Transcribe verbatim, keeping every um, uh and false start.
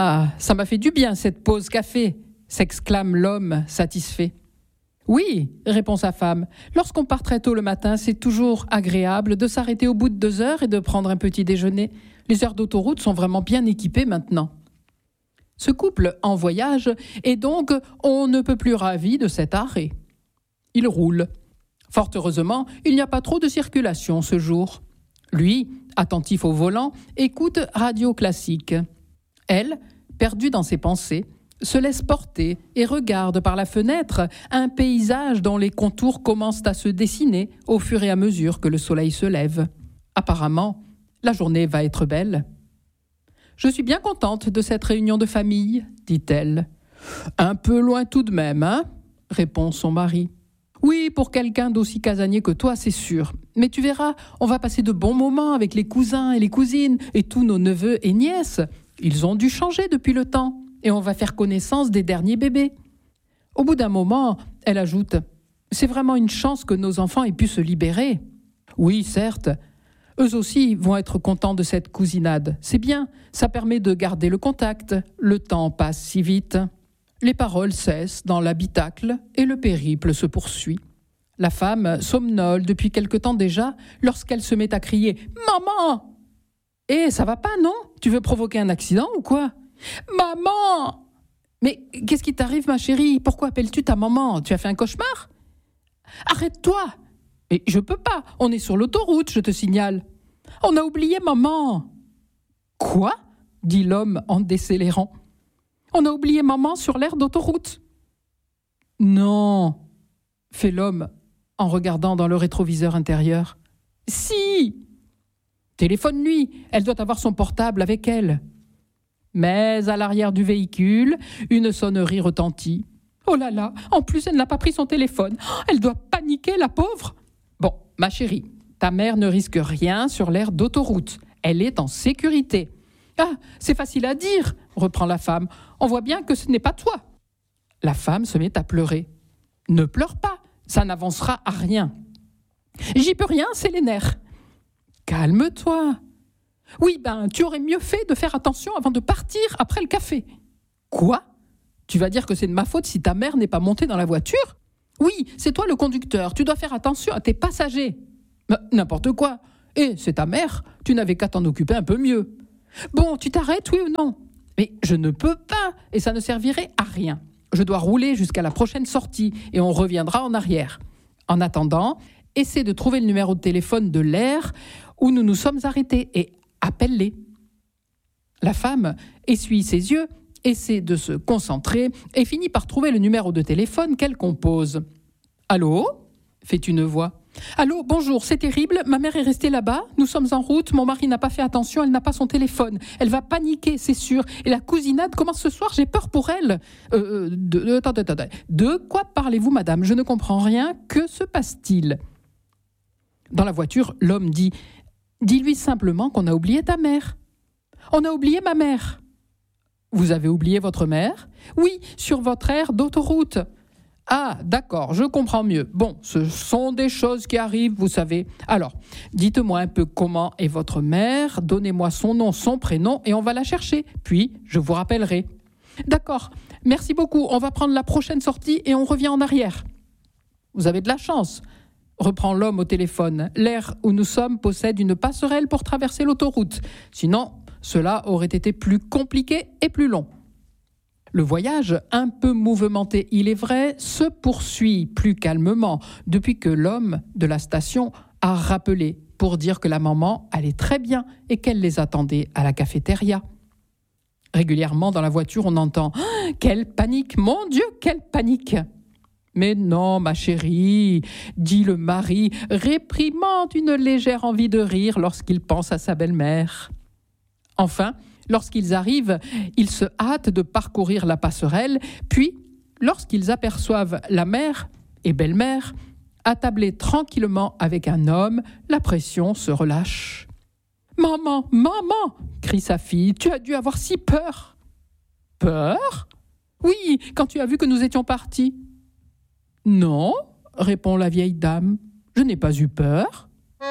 Ah, ça m'a fait du bien cette pause café, s'exclame l'homme satisfait. Oui, répond sa femme, lorsqu'on part très tôt le matin, c'est toujours agréable de s'arrêter au bout de deux heures et de prendre un petit déjeuner. Les heures d'autoroute sont vraiment bien équipées maintenant. Ce couple en voyage et donc on ne peut plus ravi de cet arrêt. Il roule. Fort heureusement, il n'y a pas trop de circulation ce jour. Lui, attentif au volant, écoute radio classique. Elle, perdue dans ses pensées, se laisse porter et regarde par la fenêtre un paysage dont les contours commencent à se dessiner au fur et à mesure que le soleil se lève. Apparemment, la journée va être belle. « Je suis bien contente de cette réunion de famille, dit-elle. »« Un peu loin tout de même, hein ?» répond son mari. « Oui, pour quelqu'un d'aussi casanier que toi, c'est sûr. Mais tu verras, on va passer de bons moments avec les cousins et les cousines et tous nos neveux et nièces. Ils ont dû changer depuis le temps. Et on va faire connaissance des derniers bébés. » Au bout d'un moment, elle ajoute « C'est vraiment une chance que nos enfants aient pu se libérer. » Oui, certes, eux aussi vont être contents de cette cousinade. C'est bien, ça permet de garder le contact. Le temps passe si vite. Les paroles cessent dans l'habitacle et le périple se poursuit. La femme somnole depuis quelque temps déjà lorsqu'elle se met à crier « Maman !»« Eh, ça va pas, non ? Tu veux provoquer un accident ou quoi ? » « Maman !»« Mais qu'est-ce qui t'arrive, ma chérie ? Pourquoi appelles-tu ta maman ? Tu as fait un cauchemar ? »« Arrête-toi !»« Mais je peux pas, on est sur l'autoroute, je te signale. »« On a oublié maman !»« Quoi ?» dit l'homme en décélérant. « On a oublié maman sur l'aire d'autoroute. »« Non !» fait l'homme en regardant dans le rétroviseur intérieur. « Si !»« Téléphone-lui, elle doit avoir son portable avec elle. » Mais à l'arrière du véhicule, une sonnerie retentit. « Oh là là, en plus elle n'a pas pris son téléphone. Elle doit paniquer, la pauvre. » Bon, ma chérie, ta mère ne risque rien sur l'aire d'autoroute. Elle est en sécurité. « Ah, c'est facile à dire, » reprend la femme. « On voit bien que ce n'est pas toi. » La femme se met à pleurer. « Ne pleure pas, ça n'avancera à rien. »« J'y peux rien, c'est les nerfs. »« Calme-toi. » « Oui, ben, tu aurais mieux fait de faire attention avant de partir après le café. »« Quoi ? Tu vas dire que c'est de ma faute si ta mère n'est pas montée dans la voiture ? » ?»« Oui, c'est toi le conducteur, tu dois faire attention à tes passagers. »« Ben, n'importe quoi. Eh, c'est ta mère, tu n'avais qu'à t'en occuper un peu mieux. »« Bon, tu t'arrêtes, oui ou non ? » ?»« Mais je ne peux pas, et ça ne servirait à rien. Je dois rouler jusqu'à la prochaine sortie, et on reviendra en arrière. En attendant, essaie de trouver le numéro de téléphone de l'aire où nous nous sommes arrêtés, et appelle-les. » La femme essuie ses yeux, essaie de se concentrer et finit par trouver le numéro de téléphone qu'elle compose. « Allô ?» fait une voix. « Allô, bonjour, c'est terrible, ma mère est restée là-bas, nous sommes en route, mon mari n'a pas fait attention, elle n'a pas son téléphone. Elle va paniquer, c'est sûr, et la cousinade commence ce soir, j'ai peur pour elle. Euh, de, de, attendez, attendez. De quoi parlez-vous, madame ? Je ne comprends rien, que se passe-t-il ?» Dans la voiture, l'homme dit « Dis-lui simplement qu'on a oublié ta mère. »« On a oublié ma mère. »« Vous avez oublié votre mère ? » ?»« Oui, sur votre aire d'autoroute. »« Ah, d'accord, je comprends mieux. Bon, ce sont des choses qui arrivent, vous savez. Alors, dites-moi un peu comment est votre mère, donnez-moi son nom, son prénom, et on va la chercher. Puis, je vous rappellerai. »« D'accord, merci beaucoup, on va prendre la prochaine sortie et on revient en arrière. »« Vous avez de la chance. » reprend l'homme au téléphone. « L'aire où nous sommes possède une passerelle pour traverser l'autoroute. Sinon, cela aurait été plus compliqué et plus long. » Le voyage, un peu mouvementé, il est vrai, se poursuit plus calmement depuis que l'homme de la station a rappelé pour dire que la maman allait très bien et qu'elle les attendait à la cafétéria. Régulièrement dans la voiture, on entend ah, « Quelle panique, mon Dieu, quelle panique !» Mais non, ma chérie, dit le mari, réprimant une légère envie de rire lorsqu'il pense à sa belle-mère. Enfin, lorsqu'ils arrivent, ils se hâtent de parcourir la passerelle, puis, lorsqu'ils aperçoivent la mère et belle-mère, attablées tranquillement avec un homme, la pression se relâche. « Maman, maman !» crie sa fille, « tu as dû avoir si peur !»« Peur ? Oui, quand tu as vu que nous étions partis. »« Non, répond la vieille dame, je n'ai pas eu peur. »